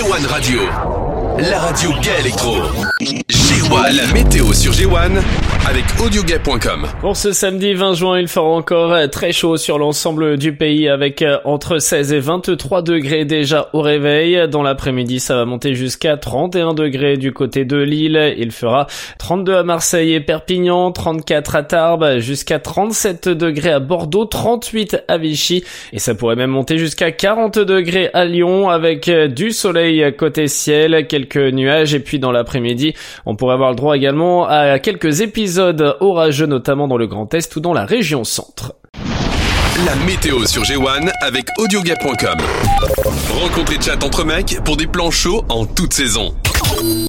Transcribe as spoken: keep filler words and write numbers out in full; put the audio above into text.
G un Radio, la radio gay électro. G un, la météo sur G un avec audiogay point com. Pour ce samedi vingt juin, il fera encore très chaud sur l'ensemble du pays avec entre seize et vingt-trois degrés déjà au réveil. Dans l'après-midi, ça va monter jusqu'à trente et un degrés du côté de Lille. Il fera trente-deux à Marseille et Perpignan, trente-quatre à Tarbes, jusqu'à trente-sept degrés à Bordeaux, trente-huit à Vichy. Et ça pourrait même monter jusqu'à quarante degrés à Lyon avec du soleil côté ciel, quelques nuages. Et puis dans l'après-midi, on pourrait avoir le droit également à quelques épisodes orageux, notamment dans le Grand Est ou dans la région centre. La météo sur G un avec audiogay point com. Rencontre et chat entre mecs pour des plans chauds en toute saison.